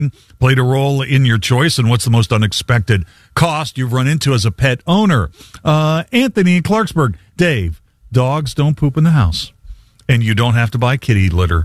played a role in your choice, and what's the most unexpected cost you've run into as a pet owner? Anthony in Clarksburg. Dave, dogs don't poop in the house, and you don't have to buy kitty litter.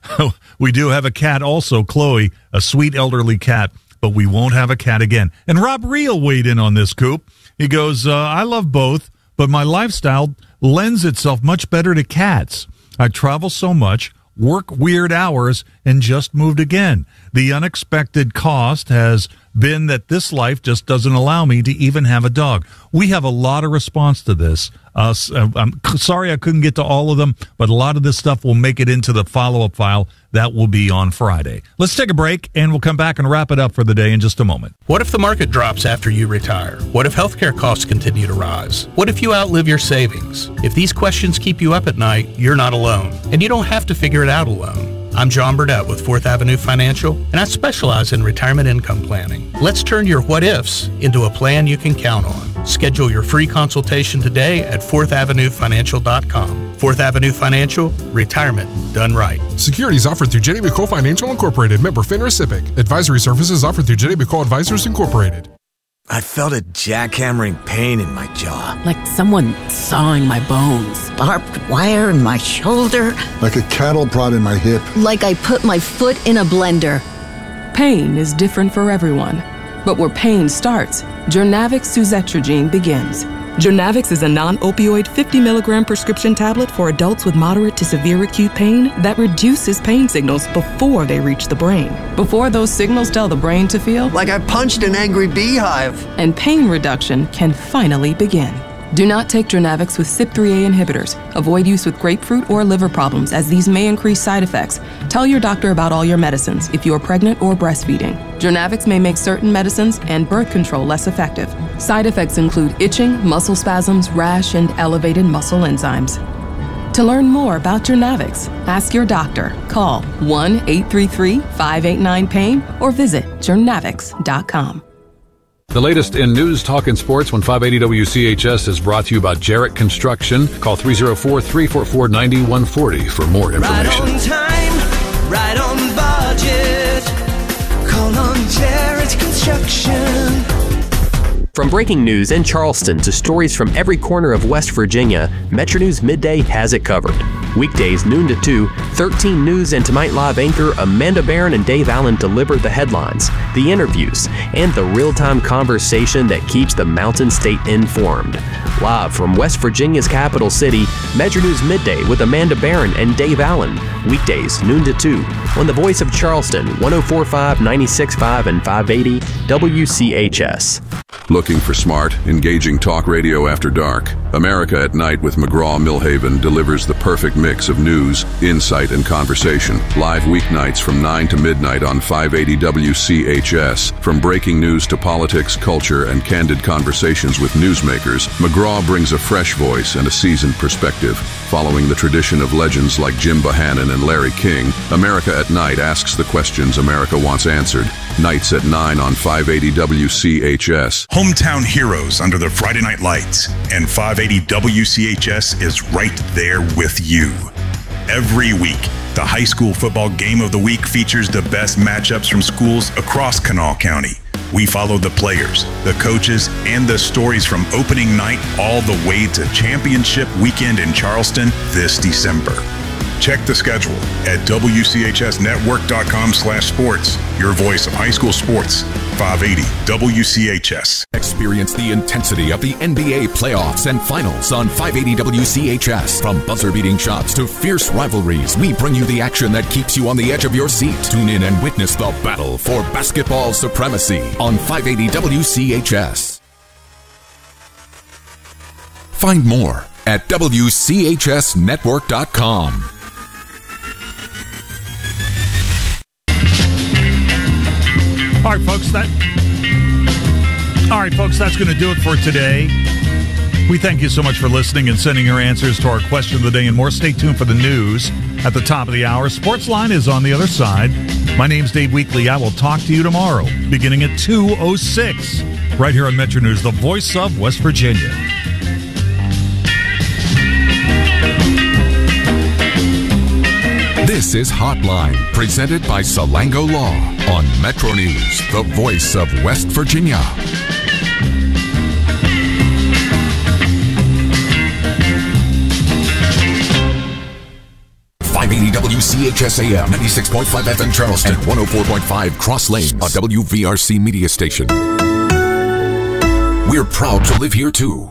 We do have a cat also, Chloe, a sweet elderly cat, but we won't have a cat again. And Rob Reel weighed in on this, Coop. He goes, I love both, but my lifestyle lends itself much better to cats. I travel so much, work weird hours, and just moved again. The unexpected cost has been that this life just doesn't allow me to even have a dog. We have a lot of response to this. I'm sorry I couldn't get to all of them, but a lot of this stuff will make it into the follow-up file. That will be on Friday. Let's take a break, and we'll come back and wrap it up for the day in just a moment. What if the market drops after you retire? What if healthcare costs continue to rise? What if you outlive your savings? If these questions keep you up at night, you're not alone, and you don't have to figure it out alone. I'm John Burdett with 4th Avenue Financial, and I specialize in retirement income planning. Let's turn your what-ifs into a plan you can count on. Schedule your free consultation today at 4thavenuefinancial.com. 4th Avenue Financial, retirement done right. Securities offered through Jenny McCole Financial Incorporated, member FINRA SIPC. Advisory services offered through Jenny McCole Advisors Incorporated. I felt a jackhammering pain in my jaw. Like someone sawing my bones. Barbed wire in my shoulder. Like a cattle prod in my hip. Like I put my foot in a blender. Pain is different for everyone. But where pain starts, Jurnavix suzetrigine begins. Jurnavix is a non-opioid 50-milligram prescription tablet for adults with moderate to severe acute pain that reduces pain signals before they reach the brain. Before those signals tell the brain to feel like I punched an angry beehive. And pain reduction can finally begin. Do not take Jurnavix with CYP3A inhibitors. Avoid use with grapefruit or liver problems, as these may increase side effects. Tell your doctor about all your medicines if you are pregnant or breastfeeding. Jurnavix may make certain medicines and birth control less effective. Side effects include itching, muscle spasms, rash, and elevated muscle enzymes. To learn more about Jurnavix, ask your doctor. Call 1-833-589-PAIN or visit jurnavix.com. The latest in news, talk, and sports when 580 WCHS is brought to you by Jarrett Construction. Call 304-344-9140 for more information. Right on time, right on budget. Call on Jarrett Construction. From breaking news in Charleston to stories from every corner of West Virginia, Metro News Midday has it covered. Weekdays noon to 2, 13 News and Tonight Live anchor Amanda Barron and Dave Allen deliver the headlines, the interviews, and the real-time conversation that keeps the Mountain State informed. Live from West Virginia's capital city, Metro News Midday with Amanda Barron and Dave Allen. Weekdays noon to 2 on the Voice of Charleston, 104.5, 96.5, and 580 WCHS. Looking for smart, engaging talk radio after dark? America at Night with McGraw-Milhaven delivers the perfect mix of news, insight, and conversation. Live weeknights from 9 to midnight on 580 WCHS. From breaking news to politics, culture, and candid conversations with newsmakers, McGraw brings a fresh voice and a seasoned perspective. Following the tradition of legends like Jim Bohannon and Larry King, America at Night asks the questions America wants answered. Nights at 9 on 580 WCHS. Hometown heroes under the Friday night lights, and 580 WCHS is right there with you. Every week, the high school football game of the week features the best matchups from schools across Kanawha County. We follow the players, the coaches, and the stories from opening night all the way to championship weekend in Charleston this December. Check the schedule at WCHSnetwork.com/sports. Your voice of high school sports, 580 WCHS. Experience the intensity of the NBA playoffs and finals on 580 WCHS. From buzzer-beating shots to fierce rivalries, we bring you the action that keeps you on the edge of your seat. Tune in and witness the battle for basketball supremacy on 580 WCHS. Find more at WCHSnetwork.com. All right, folks, that's going to do it for today. We thank you so much for listening and sending your answers to our question of the day and more. Stay tuned for the news at the top of the hour. Sportsline is on the other side. My name's Dave Weekley. I will talk to you tomorrow, beginning at 2:06, right here on Metro News, the voice of West Virginia. This is Hotline, presented by Salango Law on Metro News, the voice of West Virginia. 580 WCHS AM, 96.5 FM Charleston, and 104.5 Cross Lanes, a WVRC media station. We're proud to live here too.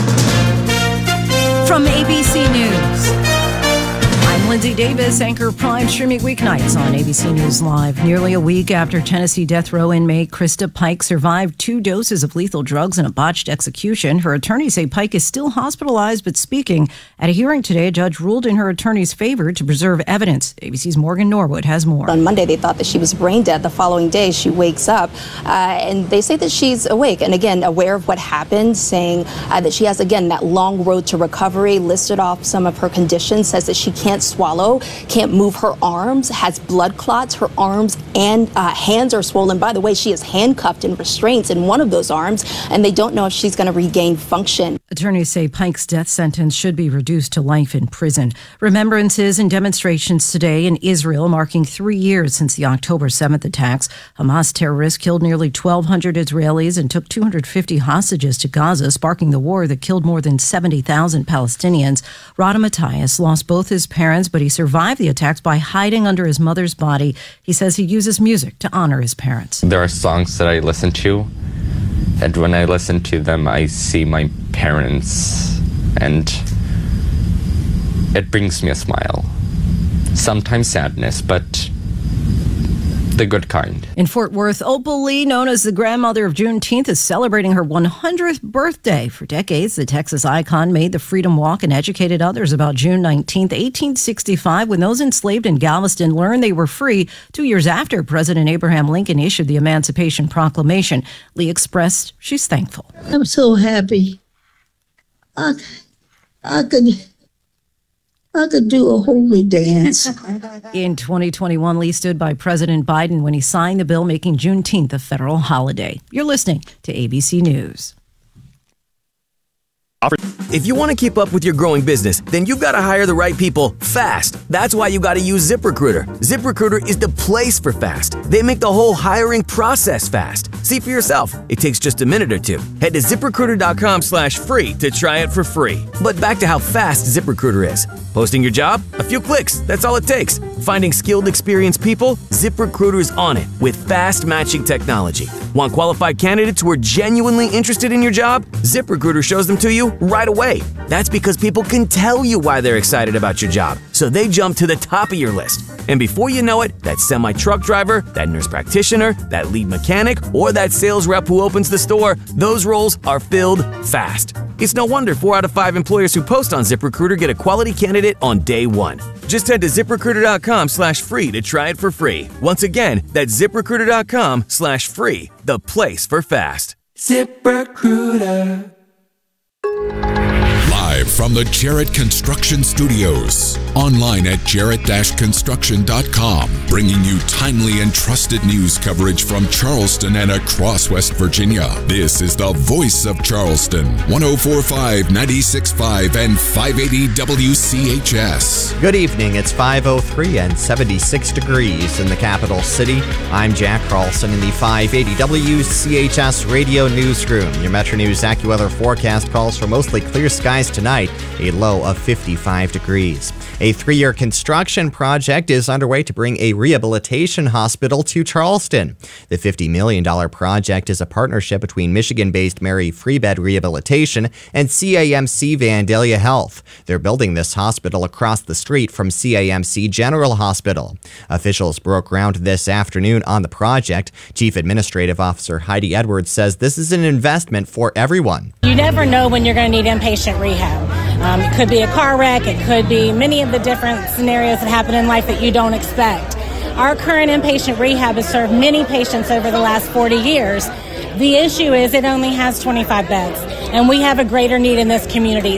From ABC News, I'm Lindsay Davis, anchor Prime, streaming weeknights on ABC News Live. Nearly a week after Tennessee death row inmate Krista Pike survived 2 doses of lethal drugs in a botched execution, her attorneys say Pike is still hospitalized but speaking. At a hearing today, a judge ruled in her attorney's favor to preserve evidence. ABC's Morgan Norwood has more. On Monday, they thought that she was brain dead. The following day, she wakes up, and they say that she's awake and, again, aware of what happened, saying that she has, again, that long road to recovery, listed off some of her conditions, says that she can't swallow, can't move her arms, has blood clots. Her arms and hands are swollen. By the way, she is handcuffed and restraints in one of those arms, and they don't know if she's going to regain function. Attorneys say Pike's death sentence should be reduced to life in prison. Remembrances and demonstrations today in Israel, marking 3 years since the October 7th attacks. Hamas terrorists killed nearly 1,200 Israelis and took 250 hostages to Gaza, sparking the war that killed more than 70,000 Palestinians. Rada Matthias lost both his parents, but he survived the attacks by hiding under his mother's body. He says he uses music to honor his parents. There are songs that I listen to, and when I listen to them, I see my parents, and it brings me a smile. Sometimes sadness, but the good kind. In Fort Worth, Opal Lee, known as the grandmother of Juneteenth, is celebrating her 100th birthday. For decades, the Texas icon made the Freedom Walk and educated others about June 19th, 1865, when those enslaved in Galveston learned they were free. 2 years after President Abraham Lincoln issued the Emancipation Proclamation, Lee expressed she's thankful. I'm so happy. I could do a holy dance. In 2021, Lee stood by President Biden when he signed the bill making Juneteenth a federal holiday. You're listening to ABC News. If you want to keep up with your growing business, then you've got to hire the right people fast. That's why you got to use ZipRecruiter. ZipRecruiter is the place for fast. They make the whole hiring process fast. See for yourself. It takes just a minute or two. Head to ZipRecruiter.com/free to try it for free. But back to how fast ZipRecruiter is. Posting your job? A few clicks. That's all it takes. Finding skilled, experienced people? ZipRecruiter is on it with fast matching technology. Want qualified candidates who are genuinely interested in your job? ZipRecruiter shows them to you right away. That's because people can tell you why they're excited about your job, so they jump to the top of your list. And before you know it, that semi-truck driver, that nurse practitioner, that lead mechanic, or that sales rep who opens the store, those roles are filled fast. It's no wonder 4 out of 5 employers who post on ZipRecruiter get a quality candidate on day one. Just head to ZipRecruiter.com/free to try it for free. Once again, that's ZipRecruiter.com/free, the place for fast. ZipRecruiter. Live from the Jarrett Construction Studios. Online at jarrett-construction.com. Bringing you timely and trusted news coverage from Charleston and across West Virginia. This is the voice of Charleston. 104.5, 96.5, and 580 WCHS. Good evening. It's 5:03 and 76 degrees in the capital city. I'm Jack Carlson in the 580 WCHS radio newsroom. Your Metro News AccuWeather forecast calls for mostly clear skies tonight, a low of 55 degrees. A 3-year construction project is underway to bring a rehabilitation hospital to Charleston. The $50 million project is a partnership between Michigan-based Mary Free Bed Rehabilitation and CAMC Vandalia Health. They're building this hospital across the street from CAMC General Hospital. Officials broke ground this afternoon on the project. Chief Administrative Officer Heidi Edwards says this is an investment for everyone. You never know when you're going to need inpatient rehab. It could be a car wreck. It could be many of the different scenarios that happen in life that you don't expect. Our current inpatient rehab has served many patients over the last 40 years. The issue is it only has 25 beds, and we have a greater need in this community.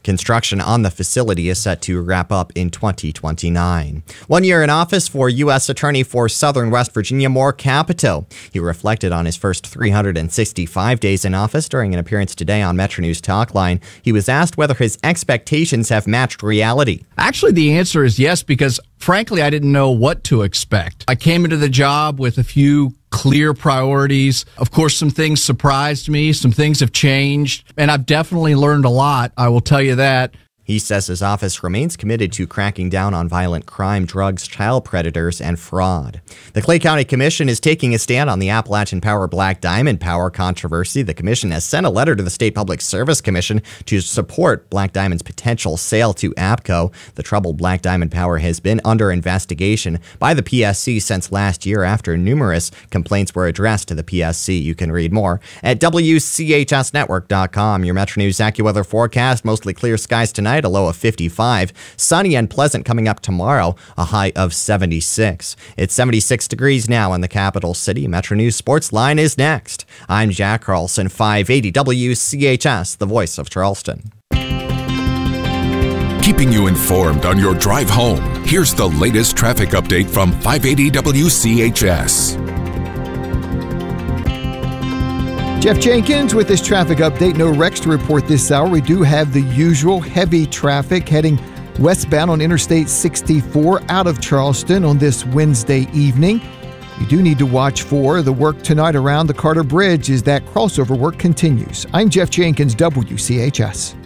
Construction on the facility is set to wrap up in 2029. 1 year in office for U.S. Attorney for Southern West Virginia, Moore Capito. He reflected on his first 365 days in office during an appearance today on Metro News Talkline. He was asked whether his expectations have matched reality. Actually, the answer is yes, because frankly, I didn't know what to expect. I came into the job with a few clear priorities. Of course, some things surprised me. Some things have changed, and I've definitely learned a lot. I will tell you that. He says his office remains committed to cracking down on violent crime, drugs, child predators, and fraud. The Clay County Commission is taking a stand on the Appalachian Power Black Diamond Power controversy. The commission has sent a letter to the State Public Service Commission to support Black Diamond's potential sale to APCO. The troubled Black Diamond Power has been under investigation by the PSC since last year after numerous complaints were addressed to the PSC. You can read more at WCHSnetwork.com. Your Metro News AccuWeather forecast, mostly clear skies tonight. A low of 55. Sunny and pleasant coming up tomorrow, a high of 76. It's 76 degrees now in the capital city. Metro News Sports Line is next. I'm Jack Carlson, 580 WCHS, the voice of Charleston. Keeping you informed on your drive home, here's the latest traffic update from 580 WCHS. Jeff Jenkins with this traffic update. No wrecks to report this hour. We do have the usual heavy traffic heading westbound on Interstate 64 out of Charleston on this Wednesday evening. You do need to watch for the work tonight around the Carter Bridge as that crossover work continues. I'm Jeff Jenkins, WCHS.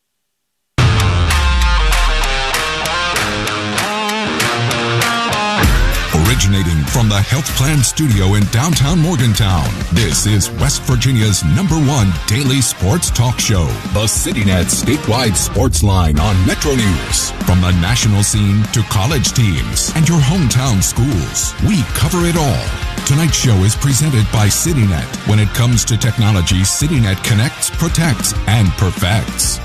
Originating from the Health Plan Studio in downtown Morgantown, this is West Virginia's #1 daily sports talk show, the CityNet statewide sports line on Metro News. From the national scene to college teams and your hometown schools, we cover it all. Tonight's show is presented by CityNet. When it comes to technology, CityNet connects, protects, and perfects.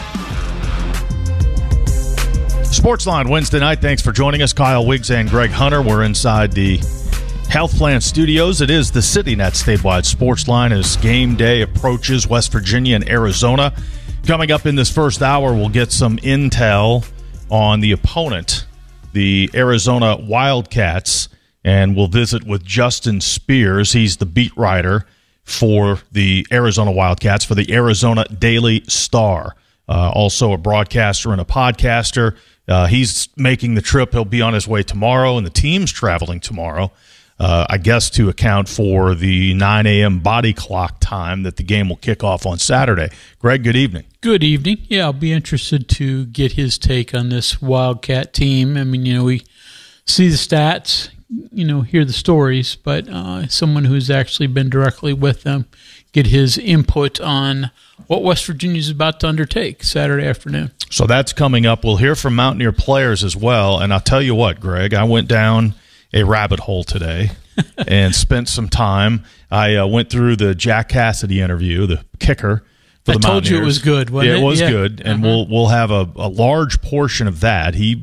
Sportsline Wednesday night. Thanks for joining us. Kyle Wiggs and Greg Hunter. We're inside the Health Plan Studios. It is the CityNet statewide sports line as game day approaches West Virginia and Arizona. Coming up in this first hour, we'll get some intel on the opponent, the Arizona Wildcats, and we'll visit with Justin Spears. He's the beat writer for the Arizona Wildcats for the Arizona Daily Star. Also a broadcaster and a podcaster. He's making the trip. He'll be on his way tomorrow, and the team's traveling tomorrow, I guess, to account for the 9 a.m. body clock time that the game will kick off on Saturday. Greg, good evening. Good evening. Yeah, I'll be interested to get his take on this Wildcat team. I mean, we see the stats, hear the stories, but someone who's actually been directly with them, get his input on what West Virginia is about to undertake Saturday afternoon. So that's coming up. We'll hear from Mountaineer players as well. And I'll tell you what, Greg, I went down a rabbit hole today and spent some time. I went through the Jack Cassidy interview, the kicker for the Mountaineers. I told you it was good, wasn't it? It was good, and we'll have a large portion of that. He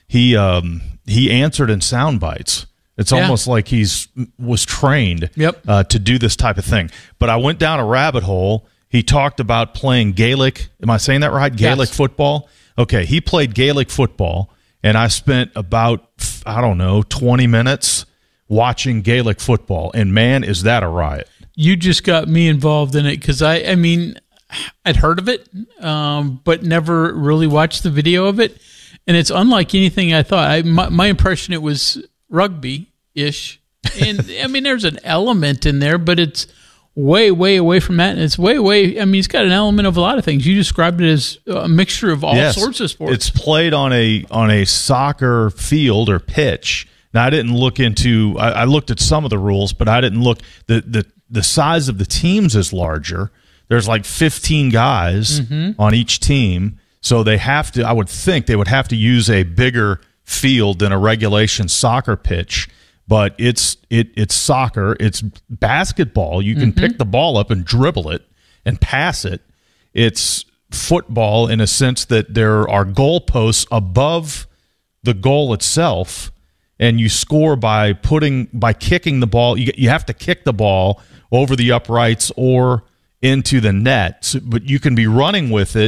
answered in sound bites. It's almost like was trained to do this type of thing. But I went down a rabbit hole. He talked about playing Gaelic. Am I saying that right? Gaelic football? Okay, he played Gaelic football, and I spent about, 20 minutes watching Gaelic football. And, man, is that a riot. You just got me involved in it because, I'd heard of it, but never really watched the video of it. And it's unlike anything I thought. My impression, it was rugby-ish. And, there's an element in there, but it's way, way away from that. And it's way, it's got an element of a lot of things. You described it as a mixture of all sorts of sports. It's played on a soccer field or pitch. Now, I didn't look into – I looked at some of the rules, but I didn't look – the size of the teams is larger. There's like 15 guys on each team, so they have to – I would think they would have to use a bigger field than a regulation soccer pitch. But it's soccer. It's basketball. You can pick the ball up and dribble it and pass it. It's football in a sense that there are goalposts above the goal itself, and you score by kicking the ball. You have to kick the ball over the uprights or into the net. But you can be running with it,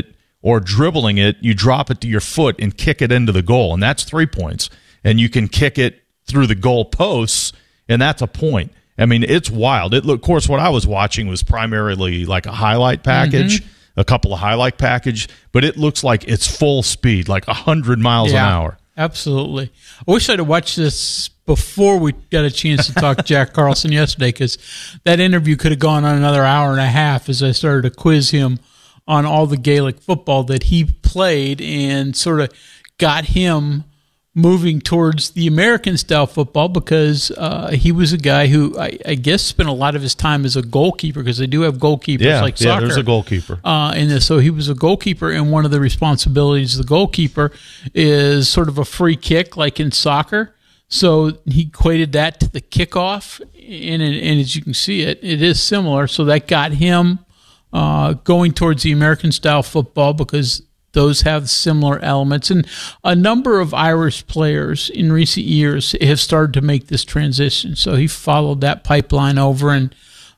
or dribbling it, you drop it to your foot and kick it into the goal, and that's 3 points. And you can kick it through the goal posts, and that's a point. I mean, it's wild. Of course, what I was watching was primarily like a highlight package, a couple of highlight package, but it looks like it's full speed, like 100 miles an hour. Absolutely. I wish I'd have watched this before we got a chance to talk to Jack Carlson yesterday, because that interview could have gone on another hour and a half as I started to quiz him on all the Gaelic football that he played and sort of got him moving towards the American-style football, because he was a guy who I guess spent a lot of his time as a goalkeeper, because they do have goalkeepers like soccer. Yeah, there's a goalkeeper. So he was a goalkeeper, and one of the responsibilities of the goalkeeper is sort of a free kick like in soccer. So he equated that to the kickoff, and as you can see, it is similar. So that got him going towards the American-style football, because those have similar elements. And a number of Irish players in recent years have started to make this transition. So he followed that pipeline over, and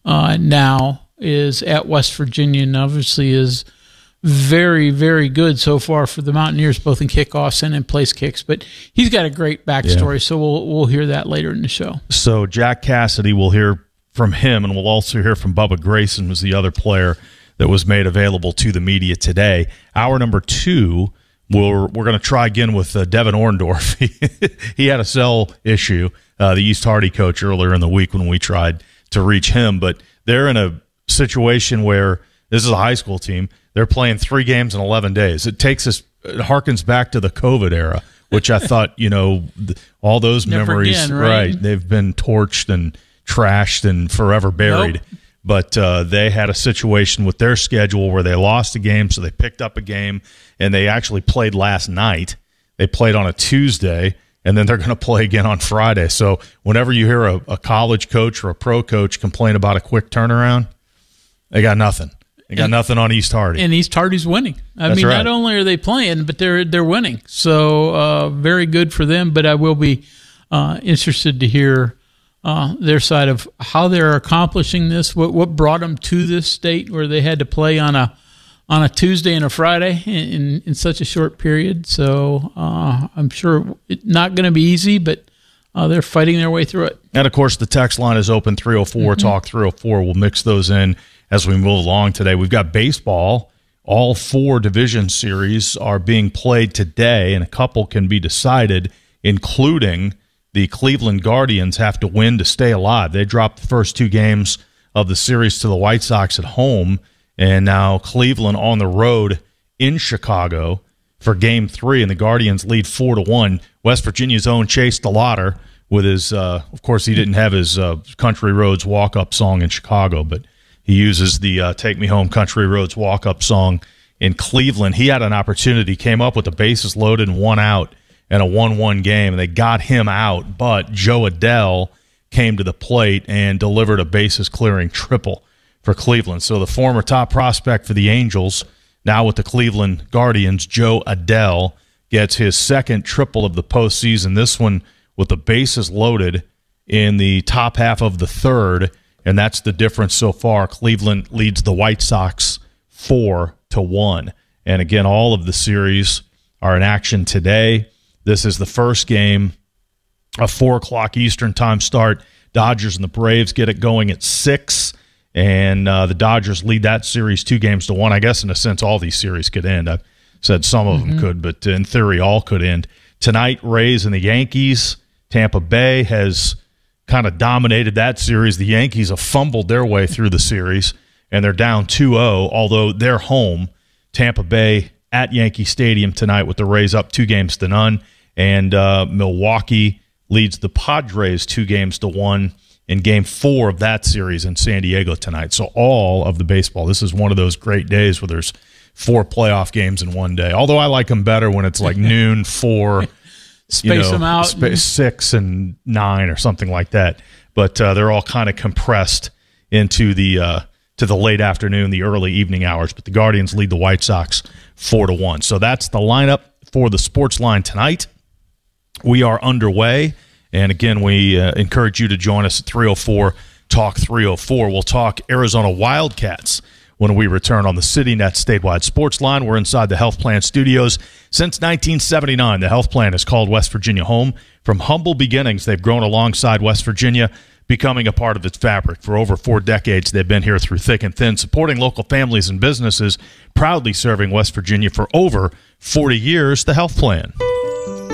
now is at West Virginia, and obviously is very, very good so far for the Mountaineers, both in kickoffs and in place kicks. But he's got a great backstory, so we'll hear that later in the show. So Jack Cassidy, we'll hear from him, and we'll also hear from Bubba Grayson, was the other player that was made available to the media today. Hour number 2, we're going to try again with Devin Orndorff. He had a cell issue, the East Hardy coach, earlier in the week when we tried to reach him. But they're in a situation where this is a high school team. They're playing 3 games in 11 days. It harkens back to the COVID era, which I thought, all those memories, again, right? They've been torched and trashed and forever buried. Nope. But they had a situation with their schedule where they lost a game, so they picked up a game, and they actually played last night. They played on a Tuesday, and then they're going to play again on Friday. So whenever you hear a college coach or a pro coach complain about a quick turnaround, they got nothing. They got nothing on East Hardy. And East Hardy's winning. That's right. Not only are they playing, but they're winning. So very good for them. But I will be interested to hear their side of how they're accomplishing this. What brought them to this state where they had to play on a Tuesday and a Friday in such a short period. So I'm sure it's not going to be easy, but they're fighting their way through it. And, of course, the text line is open, 304 Talk 304. We'll mix those in as we move along today. We've got baseball. All 4 division series are being played today, and a couple can be decided, including the Cleveland Guardians have to win to stay alive. They dropped the first 2 games of the series to the White Sox at home, and now Cleveland on the road in Chicago for Game 3, and the Guardians lead 4-1. West Virginia's own Chase DeLauder with his, of course, he didn't have his Country Roads walk-up song in Chicago, but he uses the Take Me Home Country Roads walk-up song in Cleveland. He had an opportunity, came up with the bases loaded and 1 out in a 1-1 game, and they got him out, but Joe Adell came to the plate and delivered a bases-clearing triple for Cleveland. So the former top prospect for the Angels, now with the Cleveland Guardians, Joe Adell, gets his second triple of the postseason, this one with the bases loaded in the top half of the 3rd, and that's the difference so far. Cleveland leads the White Sox 4-1. And again, all of the series are in action today. This is the first game, a 4 o'clock Eastern time start. Dodgers and the Braves get it going at 6, and the Dodgers lead that series 2-1. I guess in a sense all these series could end. I said some of them could, but in theory all could end. Tonight, Rays and the Yankees. Tampa Bay has kind of dominated that series. The Yankees have fumbled their way through the series, and they're down 2-0, although they're home. Tampa Bay at Yankee Stadium tonight with the Rays up 2-0. And Milwaukee leads the Padres 2-1 in Game 4 of that series in San Diego tonight. So all of the baseball, this is one of those great days where there's 4 playoff games in one day. Although I like them better when it's like noon, 4, space them out. 6 and 9 or something like that. But they're all kind of compressed into the late afternoon, the early evening hours. But the Guardians lead the White Sox 4-1. So that's the lineup for the Sports Line tonight. We are underway, and again, we encourage you to join us at 304 Talk 304. We'll talk Arizona Wildcats when we return on the CityNet statewide sports line. We're inside the Health Plan Studios. Since 1979, the Health Plan has called West Virginia home. From humble beginnings, they've grown alongside West Virginia, becoming a part of its fabric. For over 4 decades, they've been here through thick and thin, supporting local families and businesses, proudly serving West Virginia for over 40 years. The Health Plan.